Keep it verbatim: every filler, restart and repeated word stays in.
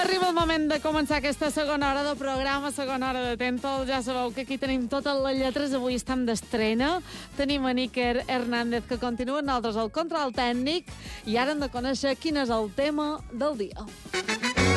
Arriba el moment de començar aquesta segona hora de programa, segona hora de Tentol. Ja sabeu que aquí tenim totes les lletres. Avui estem d'estrena. Tenim a Níker Hernández, que continua amb nosaltres al control tècnic. I ara hem de conèixer quin és el tema del dia.